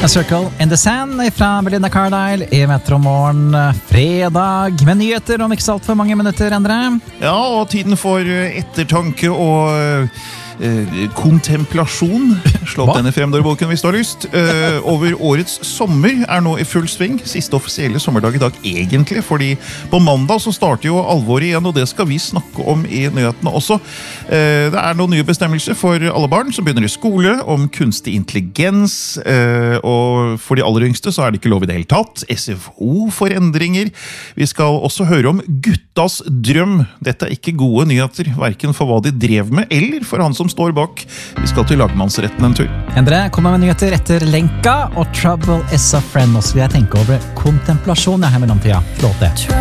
A Circle in the Sand fra Belinda Carlisle i Metromorgen fredag med nyheter om ikke så alt for mange minutter, Endre. Ja, og tiden for ettertanke og kontemplasjon. Slå opp denne fremdørboken hvis du har lyst. Over årets sommer nå i full sving. Siste offisielle sommerdag i dag egentlig, fordi på mandag så starter jo alvoret igjen, og det skal vi snakke om i nyhetene også. Det noen nye bestemmelser for alle barn som begynner i skole om kunstig intelligens, og for de aller yngste så det ikke lov i det hele tatt. SFO for endringer. Vi skal også høre om guttas drøm. Dette ikke gode nyheter, hverken for hva de drev med, eller for han som står bak. Vi skal til lagmannsretten en tur. Endre kommer med nyheter etter lenka, og Trouble is a Friend. Nå skal jeg tenke over kontemplasjon her mellom tida. Flott det.